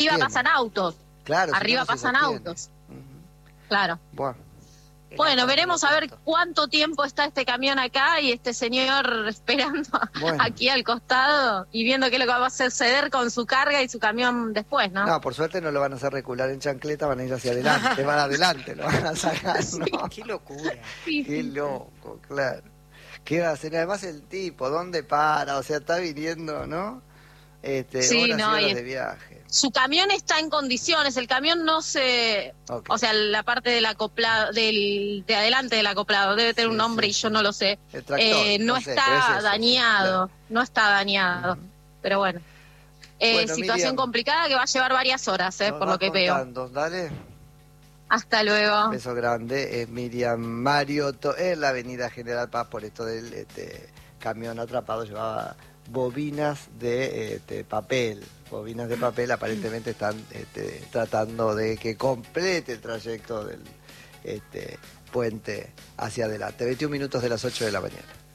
arriba pasan autos. Claro, Arriba si no, no se pasan sostiene. autos. Claro. Bueno, Bueno, veremos a ver cuánto tiempo está este camión acá y este señor esperando Bueno. aquí al costado y viendo qué es lo que va a suceder con su carga y su camión después, ¿no? no, por suerte no lo van a hacer recular en chancleta, van a ir hacia adelante, van adelante, lo van a sacar, ¿no? Qué locura. Sí, Qué sí. loco, claro. ¿Qué va a hacer? Además el tipo, ¿dónde para? O sea, está viniendo, ¿no? Sí, Horas no, y horas y de viaje. su camión está en condiciones, el camión no se... Ok. O sea, la parte del acoplado, de adelante del acoplado, debe tener Sí, un nombre sí, y yo sí. no lo sé. El tractor, No no sé, pero es está eso, dañado, sí, no está dañado, pero bueno. Bueno, Situación Miriam, complicada que va a llevar varias horas, nos por vas lo que veo. contando, dale. Hasta luego. Beso grande. Es Miriam Mariotto en la avenida General Paz por esto del camión atrapado. Llevaba bobinas de papel. Bobinas de papel aparentemente están tratando de que complete el trayecto del puente hacia adelante. 21 minutos de las 8 de la mañana.